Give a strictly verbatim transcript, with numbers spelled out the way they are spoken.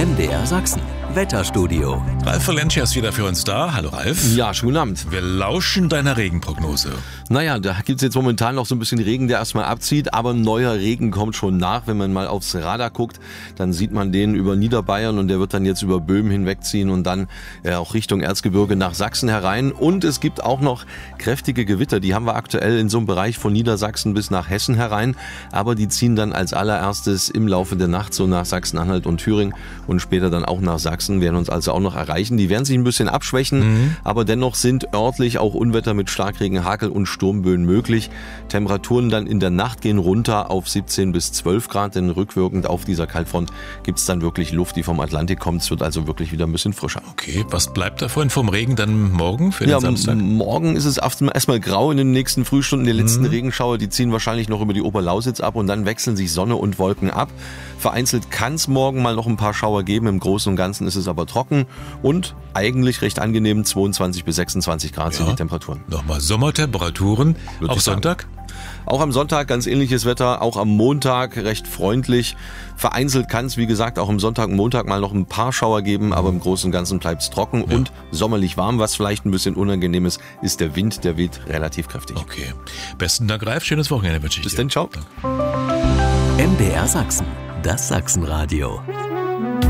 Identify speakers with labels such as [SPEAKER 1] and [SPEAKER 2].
[SPEAKER 1] M D R Sachsen. Wetterstudio.
[SPEAKER 2] Ralf Valencia ist wieder für uns da. Hallo Ralf.
[SPEAKER 3] Ja, schönen Abend.
[SPEAKER 2] Wir lauschen deiner Regenprognose.
[SPEAKER 3] Naja, da gibt es jetzt momentan noch so ein bisschen Regen, der erstmal abzieht, aber neuer Regen kommt schon nach. Wenn man mal aufs Radar guckt, dann sieht man den über Niederbayern und der wird dann jetzt über Böhmen hinwegziehen und dann äh, auch Richtung Erzgebirge nach Sachsen herein. Und es gibt auch noch kräftige Gewitter, die haben wir aktuell in so einem Bereich von Niedersachsen bis nach Hessen herein, aber die ziehen dann als allererstes im Laufe der Nacht so nach Sachsen-Anhalt und Thüringen und später dann auch nach Sachsen. Werden uns also auch noch erreichen. Die werden sich ein bisschen abschwächen, mhm. aber dennoch sind örtlich auch Unwetter mit Starkregen, Hagel und Sturmböen möglich. Temperaturen dann in der Nacht gehen runter auf siebzehn bis zwölf Grad, denn rückwirkend auf dieser Kaltfront gibt es dann wirklich Luft, die vom Atlantik kommt. Es wird also wirklich wieder ein bisschen frischer.
[SPEAKER 2] Okay, was bleibt davon vom Regen dann morgen für den
[SPEAKER 3] ja,
[SPEAKER 2] Samstag?
[SPEAKER 3] Morgen ist es erstmal grau in den nächsten Frühstunden. Die letzten mhm. Regenschauer, die ziehen wahrscheinlich noch über die Oberlausitz ab und dann wechseln sich Sonne und Wolken ab. Vereinzelt kann es morgen mal noch ein paar Schauer geben. Im Großen und Ganzen ist es aber trocken und eigentlich recht angenehm. zweiundzwanzig bis sechsundzwanzig Grad ja. sind die Temperaturen.
[SPEAKER 2] Nochmal Sommertemperaturen. Auch Sonntag?
[SPEAKER 3] Auch am Sonntag ganz ähnliches Wetter, auch am Montag recht freundlich. Vereinzelt kann es, wie gesagt, auch am Sonntag und Montag mal noch ein paar Schauer geben, aber im Großen und Ganzen bleibt es trocken ja. und sommerlich warm. Was vielleicht ein bisschen unangenehm ist, ist der Wind, der weht relativ kräftig.
[SPEAKER 2] Okay, besten Dank, Ralf. Schönes Wochenende wünsche ich dir.
[SPEAKER 3] Bis dann, ciao.
[SPEAKER 1] M D R Sachsen, das Sachsenradio.